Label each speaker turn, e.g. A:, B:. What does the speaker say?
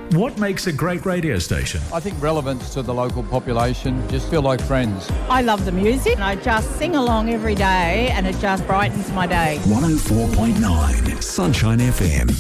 A: What makes a great radio station?
B: I think relevance to the local population, just feel like friends.
C: I love the music and I just sing along every day and it just brightens my day.
A: 104.9 Sunshine FM.